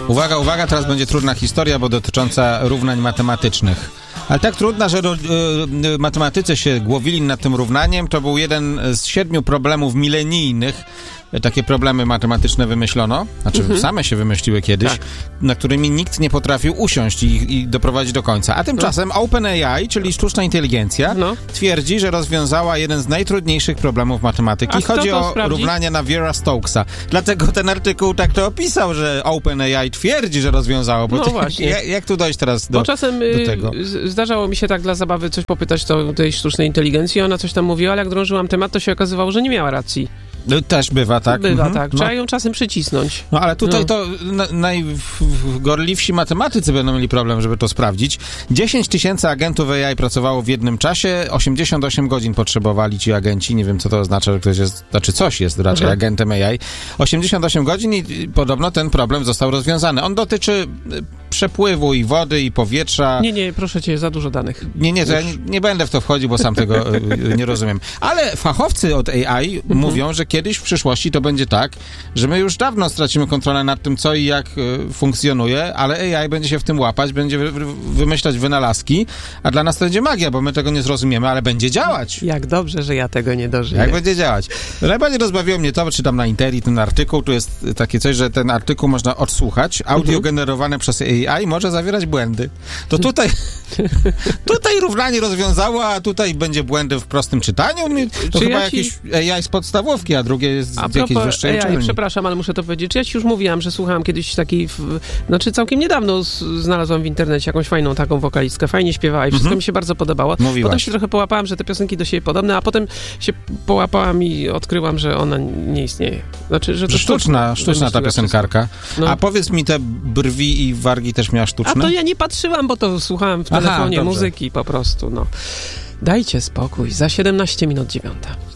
Uwaga, uwaga, teraz będzie trudna historia, bo dotycząca równań matematycznych. Ale tak trudna, że matematycy się głowili nad tym równaniem. To był jeden z 7 problemów milenijnych. Takie problemy matematyczne wymyślono, znaczy same się wymyśliły kiedyś, Tak. na którymi nikt nie potrafił usiąść i doprowadzić do końca. A tymczasem OpenAI, czyli sztuczna inteligencja, twierdzi, że rozwiązała jeden z najtrudniejszych problemów matematyki. Chodzi o równania Naviera-Stokesa. Dlatego ten artykuł tak to opisał, że OpenAI twierdzi, że rozwiązało. Bo właśnie. Jak tu dojść teraz do tego? Zdarzało mi się tak dla zabawy coś popytać tej sztucznej inteligencji, ona coś tam mówiła, ale jak drążyłam temat, to się okazywało, że nie miała racji. Też bywa, tak? Bywa, tak. Trzeba ją czasem przycisnąć. No ale tutaj to najgorliwsi matematycy będą mieli problem, żeby to sprawdzić. 10 000 agentów AI pracowało w jednym czasie, 88 godzin potrzebowali ci agenci. Nie wiem, co to oznacza, że ktoś jest, znaczy coś jest raczej agentem AI. 88 godzin i podobno ten problem został rozwiązany. On dotyczy przepływu i wody, i powietrza. Nie, proszę cię, za dużo danych. Nie, to ja nie będę w to wchodził, bo sam tego nie rozumiem. Ale fachowcy od AI mówią, że kiedyś w przyszłości to będzie tak, że my już dawno stracimy kontrolę nad tym, co i jak funkcjonuje, ale AI będzie się w tym łapać, będzie wymyślać wynalazki, a dla nas to będzie magia, bo my tego nie zrozumiemy, ale będzie działać. Jak dobrze, że ja tego nie dożyję. Jak będzie działać. Najbardziej rozbawiło mnie to, czytam na Interi ten artykuł, tu jest takie coś, że ten artykuł można odsłuchać, audio generowane przez AI może zawierać błędy. To tutaj równanie rozwiązało, a tutaj będzie błędy w prostym czytaniu. To chyba jakiś AI z podstawówki, a drugie jest z jakiejś wyższej uczelni. Przepraszam, ale muszę to powiedzieć. Ja ci już mówiłam, że słuchałam kiedyś takiej, całkiem niedawno znalazłam w internecie jakąś fajną taką wokalistkę, fajnie śpiewała i wszystko mi się bardzo podobało. Mówiłaś. Potem się trochę połapałam, że te piosenki do siebie podobne, a potem się połapałam i odkryłam, że ona nie istnieje. Znaczy, że to sztuczna ta piosenkarka. A powiedz mi, te brwi i wargi też miała sztuczne? A to ja nie patrzyłam, bo to słuchałam w telefonie muzyki po prostu, Dajcie spokój, za 17 minut 9.